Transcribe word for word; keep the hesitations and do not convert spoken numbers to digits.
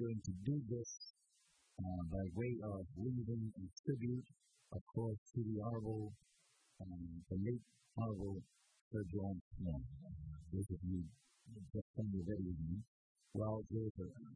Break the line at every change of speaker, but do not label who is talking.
going to do this uh, by way of leaving a tribute, of course, to the Honorable, um, the late Honorable Sir John Smith. Those of you just send your video to me. Well, there's a